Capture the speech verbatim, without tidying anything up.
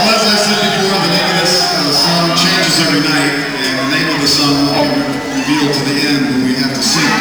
as I said before, the name of this uh, song changes every night, and the name of the song will be re revealed to the end when we have to sing.